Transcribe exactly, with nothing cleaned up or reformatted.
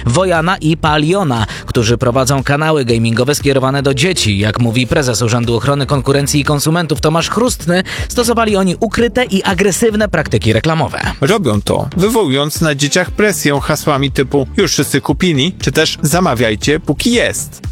Wojana i Paliona, którzy prowadzą kanały gamingowe skierowane do dzieci. Jak mówi prezes Urzędu Ochrony Konkurencji i Konsumentów Tomasz Chrustny, stosowali oni ukryte i agresywne praktyki reklamowe. Robią to, wywołując na dzieciach presję hasłami typu już wszyscy kupili, czy też zamawiajcie póki jest.